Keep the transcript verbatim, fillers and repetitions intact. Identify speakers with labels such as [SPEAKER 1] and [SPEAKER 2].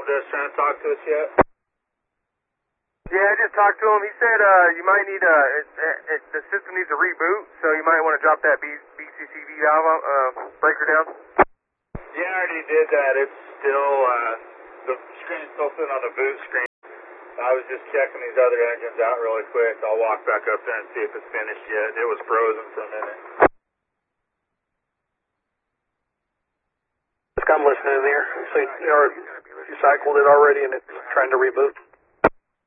[SPEAKER 1] desk trying to talk to us yet?
[SPEAKER 2] Yeah, I just talked to him. He said uh, you might need a, it, it, the system needs a reboot, so you might want to drop that B, BCCV valve uh, breaker down.
[SPEAKER 1] Yeah, I already did that. It's still, uh, the screen's still sitting on the boot screen. I was just checking these other engines out really quick. I'll walk back up there and see if it's finished yet. It was frozen for a minute.
[SPEAKER 3] I'm listening in here. So you, you cycled it already and it's trying to reboot.